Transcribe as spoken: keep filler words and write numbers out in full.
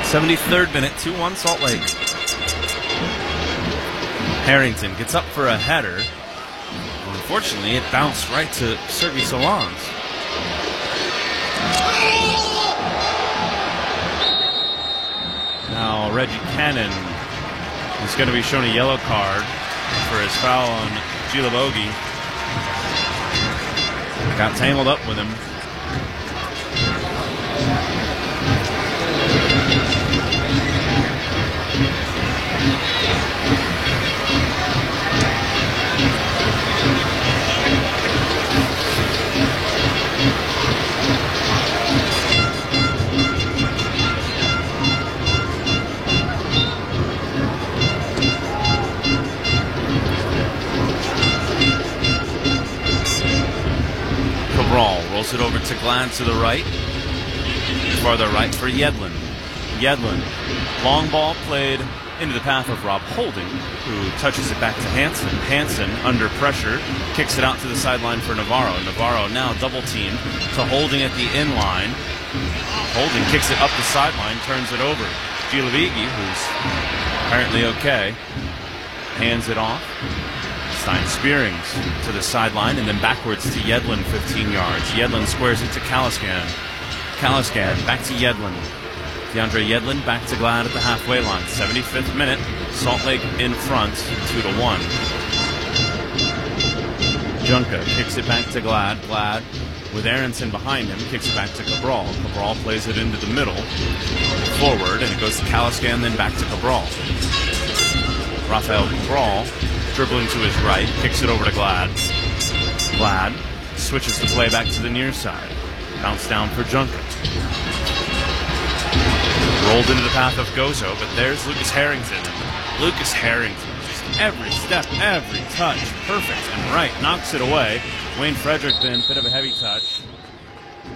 seventy-third minute, two one Salt Lake. Harrington gets up for a header. Unfortunately, it bounced right to Sergey Solans. Now Reggie Cannon is going to be shown a yellow card for his foul on Gilabogi. Got tangled up with him. Cabral rolls it over to Glad to the right. Farther right for Yedlin. Yedlin. Long ball played into the path of Rob Holding, who touches it back to Hansen. Hansen, under pressure, kicks it out to the sideline for Navarro. Navarro now double teamed to Holding at the in line. Holding kicks it up the sideline, turns it over. Gilavigi, who's apparently okay, hands it off. Stein Spearings to the sideline and then backwards to Yedlin, fifteen yards. Yedlin squares it to Kalaskan. Kalaskan back to Yedlin. DeAndre Yedlin back to Glad at the halfway line. seventy-fifth minute, Salt Lake in front, two to one. Junka kicks it back to Glad. Glad with Aronson behind him, kicks it back to Cabral. Cabral plays it into the middle, forward, and it goes to Kalaskan, then back to Cabral. Rafael Cabral dribbling to his right, kicks it over to Glad. Glad switches the play back to the near side. Bounce down for Junka. Rolled into the path of Gozo, but there's Lucas Harrington. Lucas Harrington, just every step, every touch, perfect and right, knocks it away. Wayne Frederick then, bit of a heavy touch.